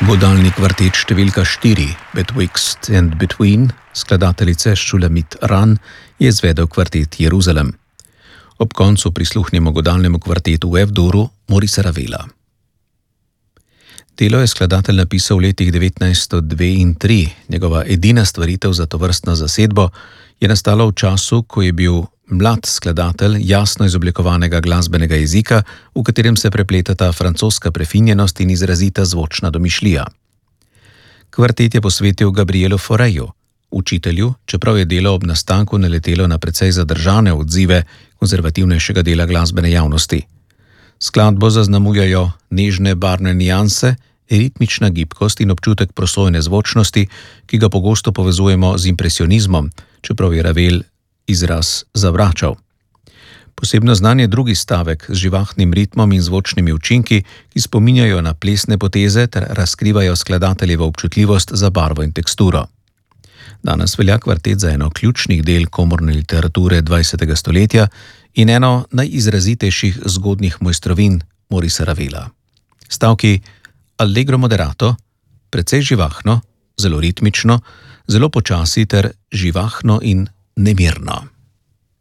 Godalni kvartet številka 4, Betwixt and Between, skladateljice Shulamit Ran, je izvedel kvartet Jeruzalem. Ob koncu prisluhnemo godalnemu kvartetu v F-duru Maurice Ravela. Delo je skladatelj napisal v letih 1902 in 3. Njegova edina stvaritev za tovrstno zasedbo je nastala v času, ko je bil mlad skladatelj jasno izoblikovanega glasbenega jezika, v katerem se prepletata francoska prefinjenost in izrazita zvočna domišljija. Kvartet je posvetil Gabrielu Faureju, učitelju, čeprav je delo ob nastanku naletelo na precej zadržane odzive konzervativnejšega dela glasbene javnosti. Skladbo zaznamujajo nežne barvne nianse, ritmična gibkost in občutek prosojne zvočnosti, ki ga pogosto povezujemo z impresionizmom, čeprav je Ravel izraz zavračal. Posebno znan je drugi stavek z živahnim ritmom in zvočnimi učinki, ki spominjajo na plesne poteze ter razkrivajo skladateljevo občutljivost za barvo in teksturo. Danes velja kvartet za eno ključnih del komorne literature 20. stoletja in eno najizrazitejših zgodnjih mojstrovin Maurice Ravela. Stavki allegro moderato, precej živahno, zelo ritmično, zelo počasi ter živahno in nemirno.